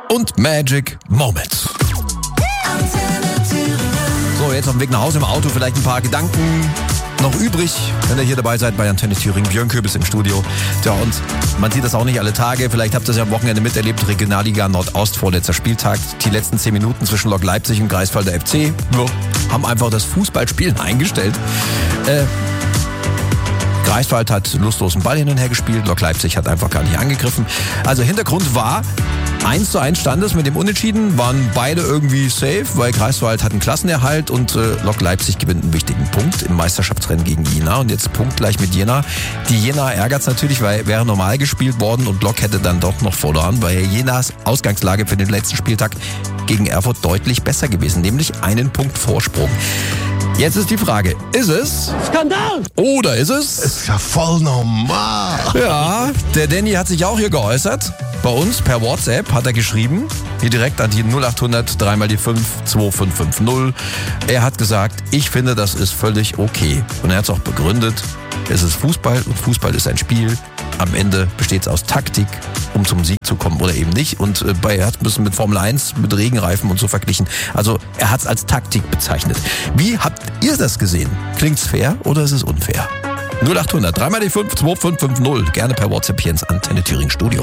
und Magic Moments. So, jetzt auf dem Weg nach Hause im Auto vielleicht ein paar Gedanken noch übrig, wenn ihr hier dabei seid bei Antenne Thüringen. Björn Köbis im Studio. Ja, und man sieht das auch nicht alle Tage. Vielleicht habt ihr es ja am Wochenende miterlebt. Regionalliga Nordost, vorletzter Spieltag. Die letzten 10 Minuten zwischen Lok Leipzig und Greifswalder FC haben einfach das Fußballspielen eingestellt. Greifswald hat lustlos einen Ball hin und her gespielt. Lok Leipzig hat einfach gar nicht angegriffen. Also Hintergrund war, 1:1 stand es mit dem Unentschieden, waren beide irgendwie safe, weil Greifswald hat einen Klassenerhalt und Lok Leipzig gewinnt einen wichtigen Punkt im Meisterschaftsrennen gegen Jena und jetzt punktgleich mit Jena. Die Jena ärgert es natürlich, weil wäre normal gespielt worden und Lok hätte dann doch noch verloren, weil Jenas Ausgangslage für den letzten Spieltag gegen Erfurt deutlich besser gewesen, nämlich einen Punkt Vorsprung. Jetzt ist die Frage, ist es Skandal oder ist es? Ist ja voll normal. Ja, der Danny hat sich auch hier geäußert. Bei uns per WhatsApp hat er geschrieben, hier direkt an die 0800 3 mal die 5 2550. Er hat gesagt, ich finde, das ist völlig okay. Und er hat es auch begründet, es ist Fußball und Fußball ist ein Spiel. Am Ende besteht es aus Taktik, um zum Sieg zu kommen oder eben nicht. Und er hat ein bisschen mit Formel 1, mit Regenreifen und so verglichen. Also er hat es als Taktik bezeichnet. Wie habt ihr das gesehen? Klingt's fair oder ist es unfair? 0800 3 mal die 5 2550. Gerne per WhatsApp hier ins Antenne Thüringen Studio.